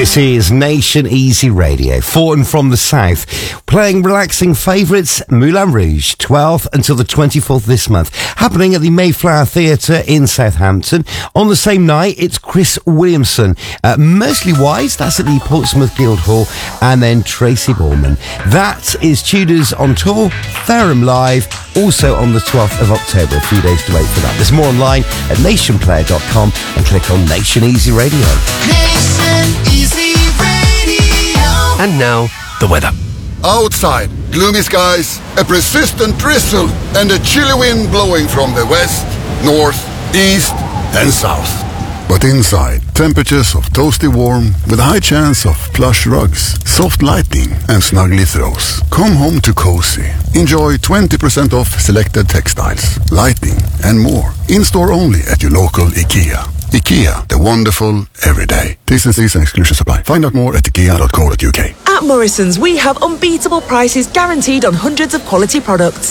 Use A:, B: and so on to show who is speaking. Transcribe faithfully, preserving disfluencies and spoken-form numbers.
A: This is Nation Easy Radio, for and from the south, playing relaxing favourites. Moulin Rouge, twelfth until the twenty-fourth this month, happening at the Mayflower Theatre in Southampton. On the same night, it's Chris Williamson, uh, Mostly Wise, that's at the Portsmouth Guildhall, and then Tracy Borman. That is Tudors on tour, Fareham Live, also on the twelfth of October. A few days to wait for that. There's more online at nation player dot com and click on Nation Easy Radio.
B: Nation Easy Radio.
C: And now, the weather.
D: Outside, gloomy skies, a persistent drizzle, and a chilly wind blowing from the west, north, east, and south. But inside, temperatures of toasty warm with a high chance of plush rugs, soft lighting, and snuggly throws. Come home to cozy. Enjoy twenty percent off selected textiles, lighting, and more. In-store only at your local IKEA. IKEA, the wonderful everyday. T's and C's and exclusions apply. Find out more at ikea dot co dot uk.
E: At Morrison's, we have unbeatable prices guaranteed on hundreds of quality products.